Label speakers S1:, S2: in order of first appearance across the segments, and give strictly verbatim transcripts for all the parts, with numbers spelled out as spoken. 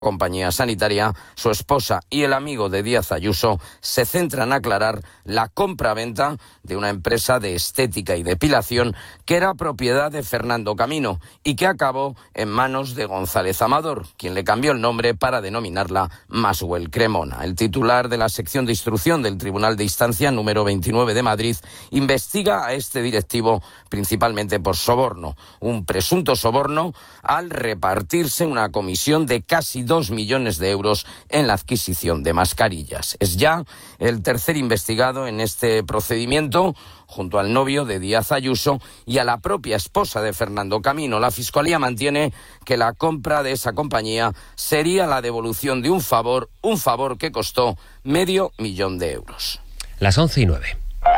S1: compañía sanitaria, su esposa y el amigo de Díaz Ayuso se centran en aclarar la compra-venta de una empresa de estética y depilación que era propiedad de Fernando Camino y que acabó en manos de González Amador, quien le cambió el nombre para denominarla Maswell Cremona. El titular de la sección de instrucción del Tribunal de Instancia número veintinueve de Madrid investiga a este directivo principalmente por soborno, un presunto soborno al repartirse una comisión de casi dos millones de euros en la adquisición de mascarillas. Es ya el tercer investigado en este procedimiento, junto al novio de Díaz Ayuso y a la propia esposa de Fernando Camino. La Fiscalía mantiene que la compra de esa compañía sería la devolución de un favor, un favor que costó medio millón de euros.
S2: Las once y nueve.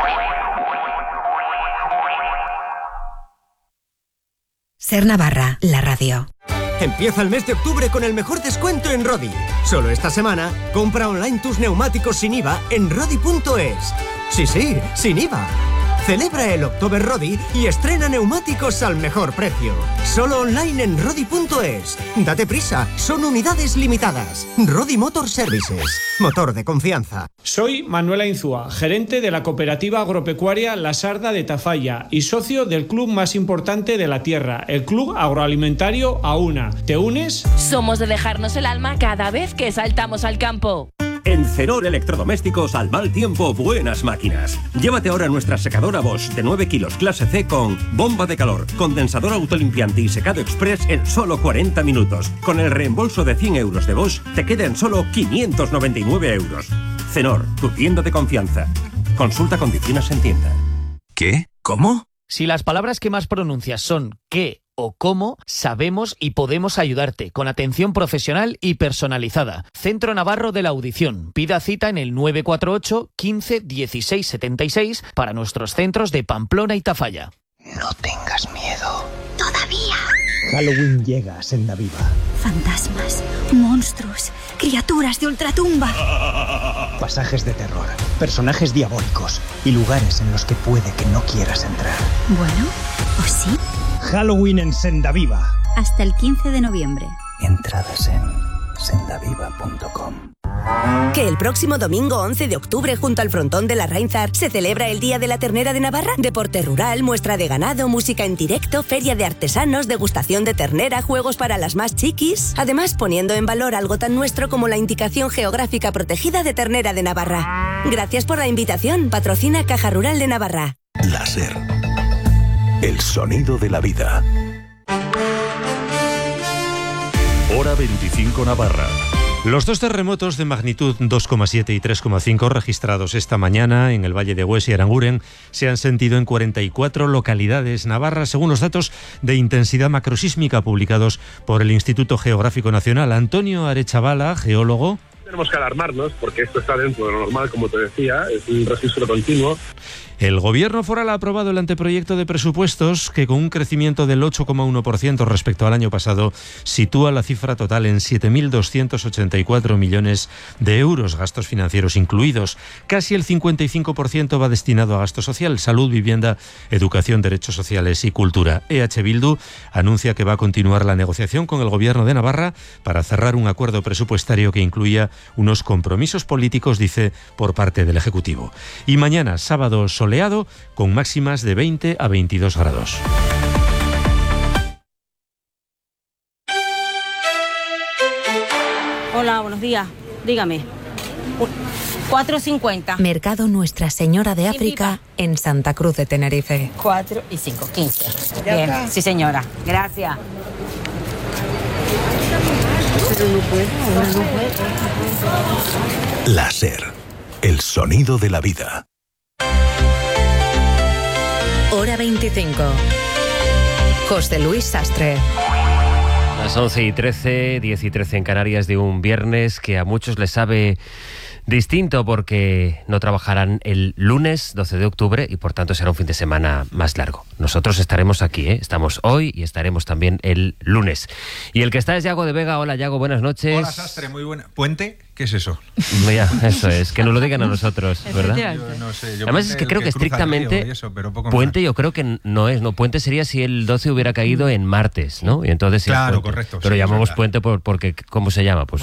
S3: Ser Navarra, la radio.
S4: Empieza el mes de octubre con el mejor descuento en Rodi. Solo esta semana, compra online tus neumáticos sin I V A en rodi punto es. Sí, sí, sin I V A. Celebra el October Rodi y estrena neumáticos al mejor precio. Solo online en rodi punto es. Date prisa, son unidades limitadas. Rodi Motor Services, motor de confianza.
S5: Soy Manuela Inzúa, gerente de la cooperativa agropecuaria La Sarda de Tafalla y socio del club más importante de la tierra, el Club Agroalimentario AUNA. ¿Te unes?
S6: Somos de dejarnos el alma cada vez que saltamos al campo.
S7: En Cenor Electrodomésticos, al mal tiempo, buenas máquinas. Llévate ahora nuestra secadora Bosch de nueve kilos clase C con bomba de calor, condensador autolimpiante y secado express en solo cuarenta minutos. Con el reembolso de cien euros de Bosch, te quedan solo quinientos noventa y nueve euros. Cenor, tu tienda de confianza. Consulta condiciones en tienda.
S8: ¿Qué? ¿Cómo?
S9: Si las palabras que más pronuncias son qué o cómo, sabemos y podemos ayudarte con atención profesional y personalizada. Centro Navarro de la Audición. Pida cita en el nueve cuatro ocho, quince, dieciséis setenta y seis para nuestros centros de Pamplona y Tafalla.
S10: No tengas miedo.
S11: Todavía.
S12: Halloween llega a Sendaviva.
S11: Fantasmas, monstruos, criaturas de ultratumba.
S12: Pasajes de terror, personajes diabólicos y lugares en los que puede que no quieras entrar.
S11: Bueno, ¿o sí?
S12: Halloween en Sendaviva.
S11: Hasta el quince de noviembre.
S10: Entradas en sendaviva punto com.
S13: Que el próximo domingo once de octubre, junto al frontón de la Rainzar, se celebra el Día de la Ternera de Navarra. Deporte rural, muestra de ganado, música en directo, feria de artesanos, degustación de ternera, juegos para las más chiquis. Además, poniendo en valor algo tan nuestro como la indicación geográfica protegida de ternera de Navarra. Gracias por la invitación. Patrocina Caja Rural de Navarra.
S14: La SER. El sonido de la vida. Hora veinticinco Navarra.
S15: Los dos terremotos de magnitud dos coma siete y tres coma cinco registrados esta mañana en el Valle de Hues y Aranguren se han sentido en cuarenta y cuatro localidades navarras, según los datos de intensidad macrosísmica publicados por el Instituto Geográfico Nacional. Antonio Arechavala, geólogo.
S16: Tenemos que alarmarnos porque esto está dentro de lo normal, como te decía, es un registro continuo.
S15: El Gobierno foral ha aprobado el anteproyecto de presupuestos que, con un crecimiento del ocho coma uno por ciento respecto al año pasado, sitúa la cifra total en siete mil doscientos ochenta y cuatro millones de euros, gastos financieros incluidos. Casi el cincuenta y cinco por ciento va destinado a gasto social, salud, vivienda, educación, derechos sociales y cultura. E H Bildu anuncia que va a continuar la negociación con el Gobierno de Navarra para cerrar un acuerdo presupuestario que incluya unos compromisos políticos, dice, por parte del Ejecutivo. Y mañana, sábado soleado, con máximas de veinte a veintidós grados.
S17: Hola, buenos días. Dígame. cuatro cincuenta.
S3: Mercado Nuestra Señora de África en Santa Cruz de Tenerife.
S17: cuatro y cinco, quince. Bien, sí señora. Gracias.
S14: La SER. El sonido de la vida.
S3: Hora veinticinco. José Luis Sastre.
S2: Las once y trece, diez y trece en Canarias, de un viernes que a muchos les sabe distinto porque no trabajarán el lunes doce de octubre y por tanto será un fin de semana más largo. Nosotros estaremos aquí, ¿eh? Estamos hoy y estaremos también el lunes. Y el que está es Yago de Vega. Hola Yago, buenas noches.
S18: Hola Sastre, muy buena. ¿Puente? ¿Qué es eso?
S2: Mira, eso es, que nos lo digan a nosotros, ¿verdad?
S18: Yo no sé, yo
S2: Además es que creo que, que estrictamente eso, puente más. Yo creo que no es, no, puente sería si el doce hubiera caído en martes, ¿no? Y entonces
S18: claro,
S2: es puente.
S18: correcto.
S2: Pero
S18: sí,
S2: llamamos
S18: es
S2: puente por, porque, ¿cómo se llama? Pues